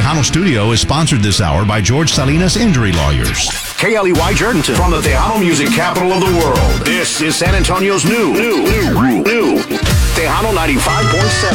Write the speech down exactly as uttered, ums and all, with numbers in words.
Tejano Studio is sponsored this hour by George Salinas Injury Lawyers. K L E Y Jordanton from the Tejano music capital of the world. This is San Antonio's new, new, new, new Tejano ninety-five point seven.